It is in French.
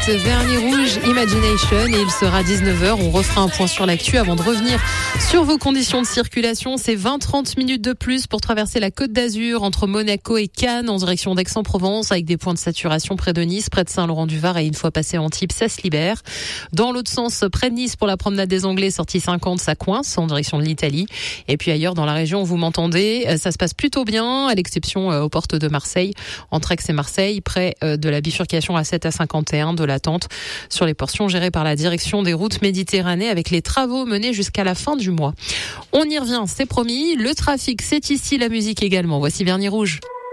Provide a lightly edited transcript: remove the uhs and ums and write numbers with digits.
Vernis Rouge Imagination et il sera 19h. On refera un point sur l'actu avant de revenir sur vos conditions de circulation. C'est 20-30 minutes de plus pour traverser la Côte d'Azur entre Monaco et Cannes en direction d'Aix-en-Provence avec des points de saturation près de Nice, près de Saint-Laurent-du-Var et une fois passé Antibes, ça se libère. Dans l'autre sens, près de Nice pour la promenade des Anglais, sortie 50, ça coince en direction de l'Italie. Et puis ailleurs dans la région, vous m'entendez, ça se passe plutôt bien à l'exception aux portes de Marseille, entre Aix et Marseille, près de la bifurcation A7 à 51 de l'attente sur les portions gérées par la direction des routes Méditerranée avec les travaux menés jusqu'à la fin du mois. On y revient, c'est promis. Le trafic, c'est ici, la musique également. Voici Vernis Rouge.